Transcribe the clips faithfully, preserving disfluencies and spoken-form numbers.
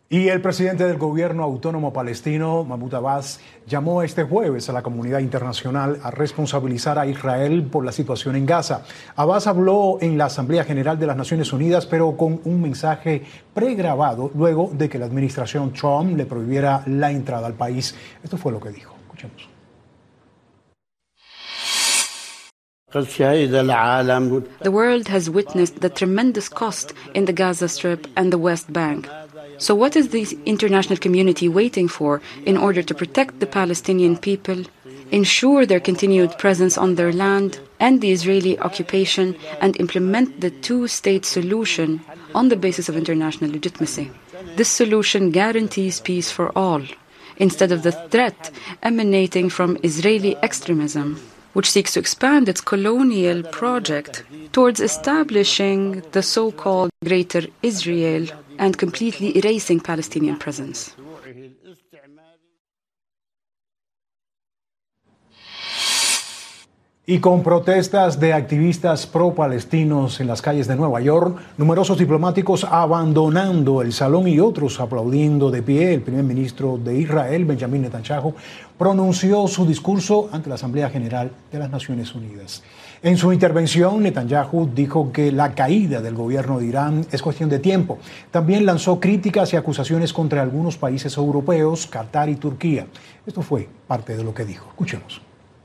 Y el presidente del gobierno autónomo palestino, Mahmoud Abbas, llamó este jueves a la comunidad internacional a responsabilizar a Israel por la situación en Gaza. Abbas habló en la Asamblea General de las Naciones Unidas, pero con un mensaje pregrabado luego de que la administración Trump le prohibiera la entrada al país. Esto fue lo que dijo. Escuchemos. The world has witnessed the tremendous cost in the Gaza Strip and the West Bank. So what is the international community waiting for in order to protect the Palestinian people, ensure their continued presence on their land, end the Israeli occupation, and implement the two-state solution on the basis of international legitimacy? This solution guarantees peace for all, instead of the threat emanating from Israeli extremism, which seeks to expand its colonial project towards establishing the so-called Greater Israel and completely erasing Palestinian presence. Y con protestas de activistas pro-palestinos en las calles de Nueva York, numerosos diplomáticos abandonando el salón y otros aplaudiendo de pie, el primer ministro de Israel, Benjamin Netanyahu, pronunció su discurso ante la Asamblea General de las Naciones Unidas. En su intervención, Netanyahu dijo que la caída del gobierno de Irán es cuestión de tiempo. También lanzó críticas y acusaciones contra algunos países europeos, Qatar y Turquía. Esto fue parte de lo que dijo. Escuchemos.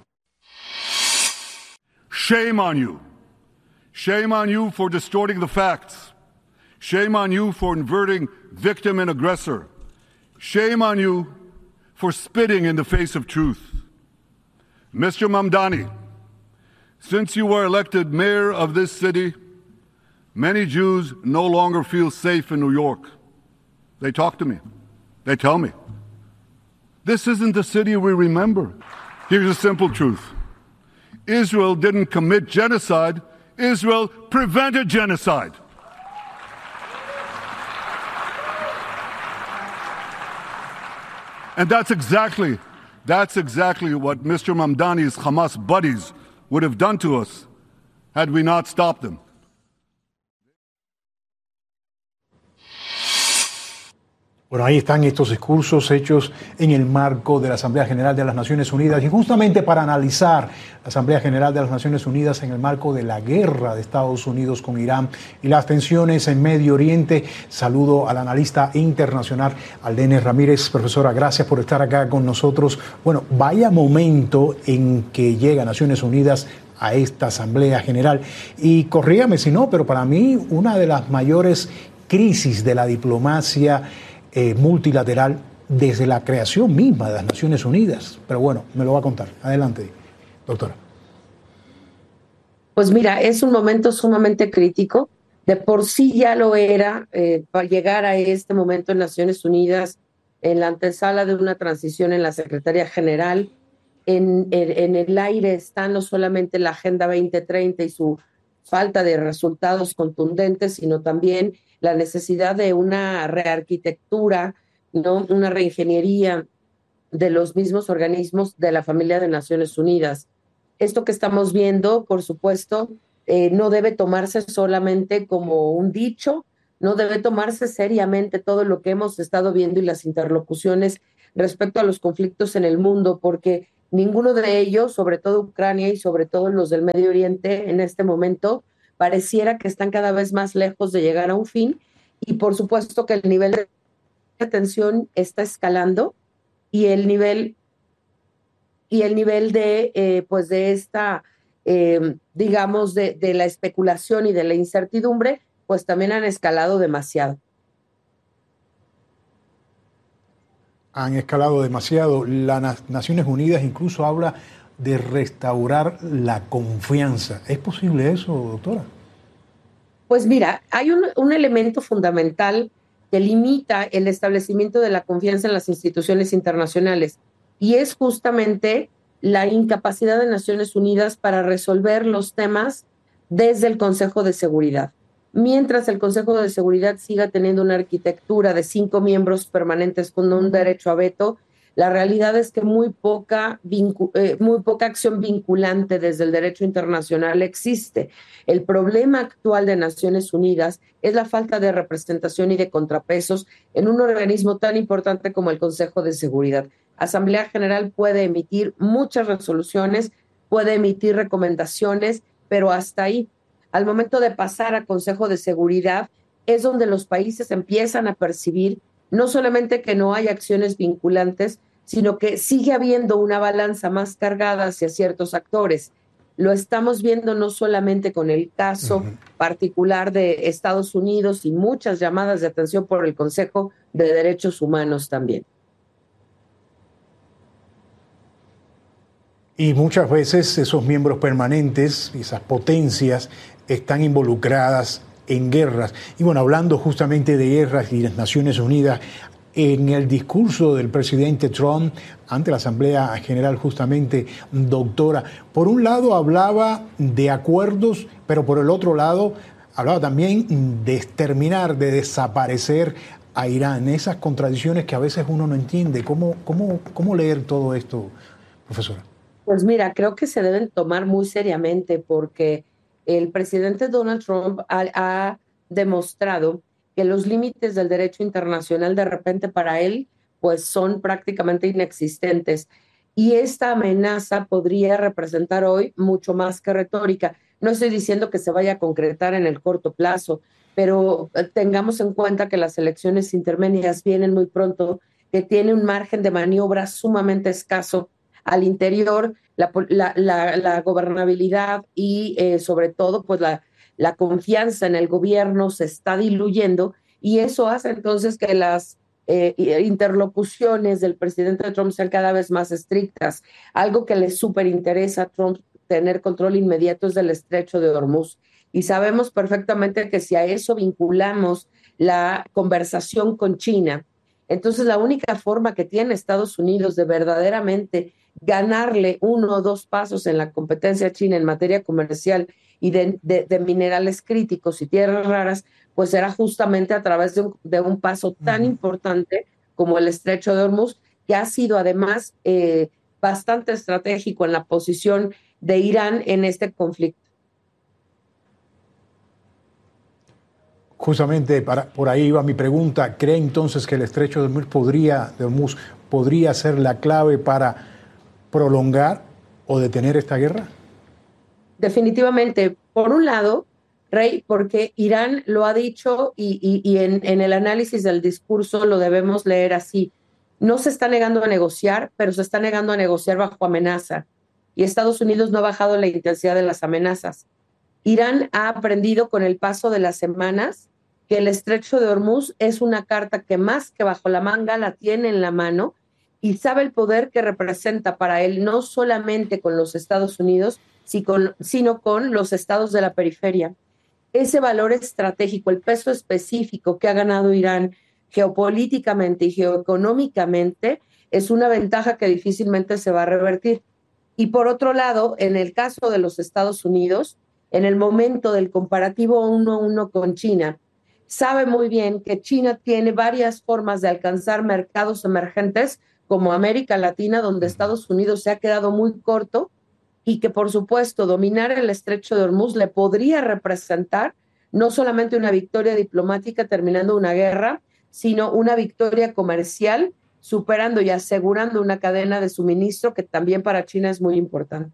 Shame on you. Shame on you for distorting the facts. Shame on you for inverting victim and aggressor. Shame on you for spitting in the face of truth. Mister Mamdani, since you were elected mayor of this city, many Jews no longer feel safe in New York. They talk to me. They tell me. This isn't the city we remember. Here's a simple truth. Israel didn't commit genocide. Israel prevented genocide. And that's exactly, that's exactly what Mister Mamdani's Hamas buddies would have done to us had we not stopped them. Bueno, ahí están estos discursos hechos en el marco de la Asamblea General de las Naciones Unidas y justamente para analizar la Asamblea General de las Naciones Unidas en el marco de la guerra de Estados Unidos con Irán y las tensiones en Medio Oriente. Saludo al analista internacional Aldene Ramírez. Profesora, gracias por estar acá con nosotros. Bueno, vaya momento en que llega Naciones Unidas a esta Asamblea General. Y corrígame si no, pero para mí una de las mayores crisis de la diplomacia Eh, multilateral desde la creación misma de las Naciones Unidas. Pero bueno, me lo va a contar. Adelante, doctora. Pues mira, es un momento sumamente crítico. De por sí ya lo era eh, para llegar a este momento en Naciones Unidas, en la antesala de una transición en la Secretaría General. En, en, en el aire está no solamente la Agenda veinte treinta y su falta de resultados contundentes, sino también la necesidad de una rearquitectura, ¿no? Una reingeniería de los mismos organismos de la familia de Naciones Unidas. Esto que estamos viendo, por supuesto, eh, no debe tomarse solamente como un dicho, no debe tomarse seriamente todo lo que hemos estado viendo y las interlocuciones respecto a los conflictos en el mundo, porque ninguno de ellos, sobre todo Ucrania y sobre todo los del Medio Oriente en este momento, pareciera que están cada vez más lejos de llegar a un fin, y por supuesto que el nivel de tensión está escalando y el nivel y el nivel de eh, pues de esta eh, digamos de, de la especulación y de la incertidumbre pues también han escalado demasiado. Han escalado demasiado. Las Naciones Unidas incluso habla de restaurar la confianza. ¿Es posible eso, doctora? Pues mira, hay un, un elemento fundamental que limita el establecimiento de la confianza en las instituciones internacionales, y es justamente la incapacidad de Naciones Unidas para resolver los temas desde el Consejo de Seguridad. Mientras el Consejo de Seguridad siga teniendo una arquitectura de cinco miembros permanentes con un derecho a veto, La realidad es que muy poca, vincu- eh, muy poca acción vinculante desde el derecho internacional existe. El problema actual de Naciones Unidas es la falta de representación y de contrapesos en un organismo tan importante como el Consejo de Seguridad. Asamblea General puede emitir muchas resoluciones, puede emitir recomendaciones, pero hasta ahí. Al momento de pasar a Consejo de Seguridad es donde los países empiezan a percibir no solamente que no hay acciones vinculantes, sino que sigue habiendo una balanza más cargada hacia ciertos actores. Lo estamos viendo no solamente con el caso uh-huh. particular de Estados Unidos y muchas llamadas de atención por el Consejo de Derechos Humanos también. Y muchas veces esos miembros permanentes, esas potencias, están involucradas en guerras. Y bueno, hablando justamente de guerras y las Naciones Unidas, en el discurso del presidente Trump ante la Asamblea General, justamente, doctora, por un lado hablaba de acuerdos, pero por el otro lado hablaba también de exterminar, de desaparecer a Irán. Esas contradicciones que a veces uno no entiende. ¿Cómo, cómo, cómo leer todo esto, profesora? Pues mira, creo que se deben tomar muy seriamente porque el presidente Donald Trump ha, ha demostrado que los límites del derecho internacional de repente para él pues son prácticamente inexistentes y esta amenaza podría representar hoy mucho más que retórica. No estoy diciendo que se vaya a concretar en el corto plazo, pero tengamos en cuenta que las elecciones intermedias vienen muy pronto, que tiene un margen de maniobra sumamente escaso al interior, la, la, la, la gobernabilidad y eh, sobre todo pues la, la confianza en el gobierno se está diluyendo y eso hace entonces que las eh, interlocuciones del presidente Trump sean cada vez más estrictas. Algo que le súper interesa a Trump tener control inmediato es del estrecho de Hormuz. Y sabemos perfectamente que si a eso vinculamos la conversación con China, entonces la única forma que tiene Estados Unidos de verdaderamente ganarle uno o dos pasos en la competencia china en materia comercial y de, de, de minerales críticos y tierras raras, pues será justamente a través de un, de un paso tan uh-huh. importante como el estrecho de Hormuz, que ha sido además eh, bastante estratégico en la posición de Irán en este conflicto. Justamente para, por ahí iba mi pregunta. ¿Cree entonces que el estrecho de Hormuz podría, de Hormuz podría ser la clave para prolongar o detener esta guerra? Definitivamente. Por un lado, Rey, porque Irán lo ha dicho y, y, y en, en el análisis del discurso lo debemos leer así. No se está negando a negociar, pero se está negando a negociar bajo amenaza. Y Estados Unidos no ha bajado la intensidad de las amenazas. Irán ha aprendido con el paso de las semanas que el estrecho de Hormuz es una carta que más que bajo la manga la tiene en la mano y sabe el poder que representa para él, no solamente con los Estados Unidos, sino con los estados de la periferia. Ese valor estratégico, el peso específico que ha ganado Irán geopolíticamente y geoeconómicamente, es una ventaja que difícilmente se va a revertir. Y por otro lado, en el caso de los Estados Unidos, en el momento del comparativo uno a uno con China, sabe muy bien que China tiene varias formas de alcanzar mercados emergentes como América Latina, donde Estados Unidos se ha quedado muy corto y que, por supuesto, dominar el estrecho de Hormuz le podría representar no solamente una victoria diplomática terminando una guerra, sino una victoria comercial, superando y asegurando una cadena de suministro que también para China es muy importante.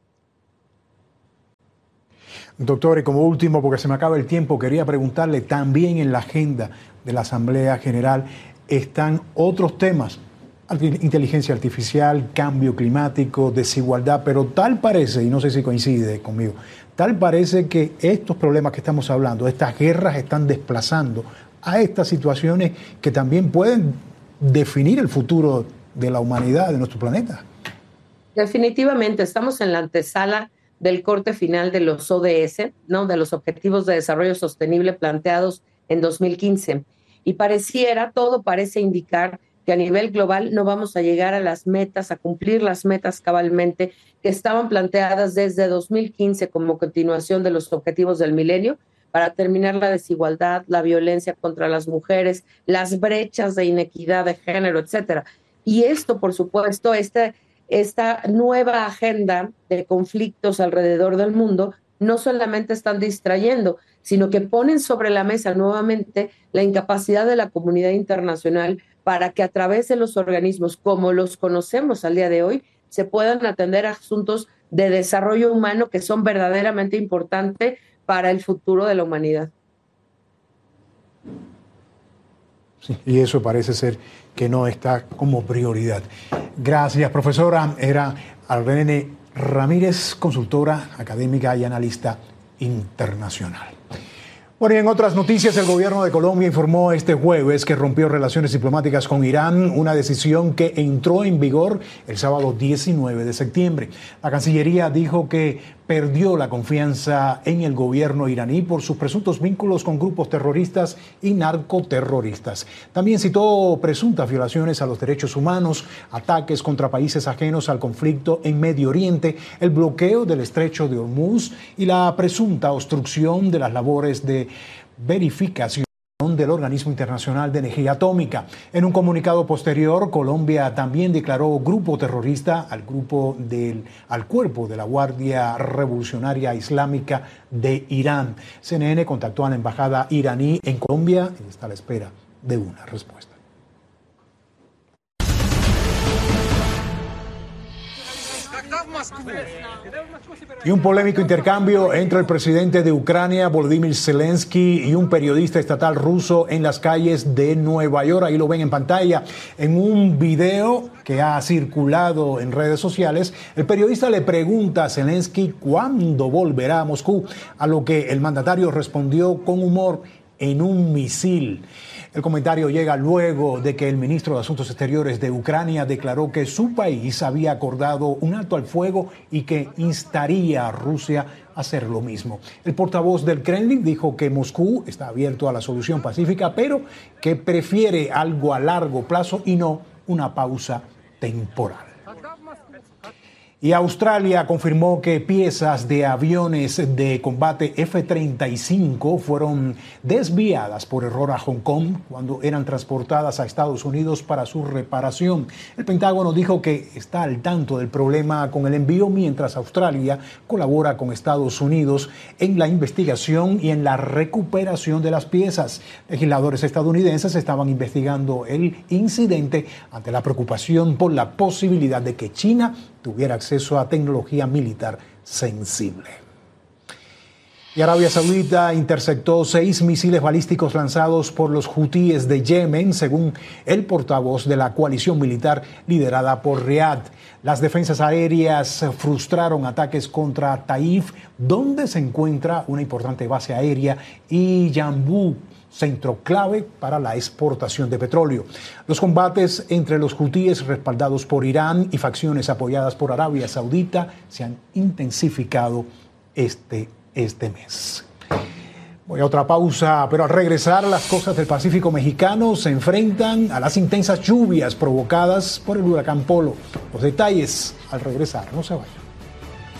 Doctor, y como último, porque se me acaba el tiempo, quería preguntarle, también en la agenda de la Asamblea General están otros temas, inteligencia artificial, cambio climático, desigualdad, pero tal parece, y no sé si coincide conmigo, tal parece que estos problemas que estamos hablando, estas guerras están desplazando a estas situaciones que también pueden definir el futuro de la humanidad, de nuestro planeta. Definitivamente, estamos en la antesala del corte final de los O D S, ¿no? De los Objetivos de Desarrollo Sostenible planteados en dos mil quince. Y pareciera, todo parece indicar que a nivel global no vamos a llegar a las metas, a cumplir las metas cabalmente que estaban planteadas desde dos mil quince como continuación de los Objetivos del Milenio para terminar la desigualdad, la violencia contra las mujeres, las brechas de inequidad de género, etcétera. Y esto, por supuesto, esta, esta nueva agenda de conflictos alrededor del mundo no solamente están distrayendo, sino que ponen sobre la mesa nuevamente la incapacidad de la comunidad internacional para que a través de los organismos como los conocemos al día de hoy se puedan atender asuntos de desarrollo humano que son verdaderamente importantes para el futuro de la humanidad. Sí, y eso parece ser que no está como prioridad. Gracias, profesora. Era Arlene Ramírez, consultora académica y analista internacional. Bueno, y en otras noticias, el gobierno de Colombia informó este jueves que rompió relaciones diplomáticas con Irán, una decisión que entró en vigor el sábado diecinueve de septiembre. La Cancillería dijo que perdió la confianza en el gobierno iraní por sus presuntos vínculos con grupos terroristas y narcoterroristas. También citó presuntas violaciones a los derechos humanos, ataques contra países ajenos al conflicto en Medio Oriente, el bloqueo del estrecho de Hormuz y la presunta obstrucción de las labores de verificación del Organismo Internacional de Energía Atómica. En un comunicado posterior, Colombia también declaró grupo terrorista al grupo del al cuerpo de la Guardia Revolucionaria Islámica de Irán. C N N contactó a la embajada iraní en Colombia y está a la espera de una respuesta. Y un polémico intercambio entre el presidente de Ucrania, Volodymyr Zelensky, y un periodista estatal ruso en las calles de Nueva York. Ahí lo ven en pantalla. En un video que ha circulado en redes sociales, el periodista le pregunta a Zelensky cuándo volverá a Moscú, a lo que el mandatario respondió con humor: en un misil. El comentario llega luego de que el ministro de Asuntos Exteriores de Ucrania declaró que su país había acordado un alto al fuego y que instaría a Rusia a hacer lo mismo. El portavoz del Kremlin dijo que Moscú está abierto a la solución pacífica, pero que prefiere algo a largo plazo y no una pausa temporal. Y Australia confirmó que piezas de aviones de combate F treinta y cinco fueron desviadas por error a Hong Kong cuando eran transportadas a Estados Unidos para su reparación. El Pentágono dijo que está al tanto del problema con el envío, mientras Australia colabora con Estados Unidos en la investigación y en la recuperación de las piezas. Legisladores estadounidenses estaban investigando el incidente ante la preocupación por la posibilidad de que China tuviera acceso a tecnología militar sensible. Y Arabia Saudita interceptó seis misiles balísticos lanzados por los hutíes de Yemen, según el portavoz de la coalición militar liderada por Riad. Las defensas aéreas frustraron ataques contra Taif, donde se encuentra una importante base aérea, y Yanbu, centro clave para la exportación de petróleo. Los combates entre los hutíes respaldados por Irán y facciones apoyadas por Arabia Saudita se han intensificado este, este mes. Voy a otra pausa, pero al regresar, las costas del Pacífico mexicano se enfrentan a las intensas lluvias provocadas por el huracán Polo. Los detalles al regresar, no se vayan.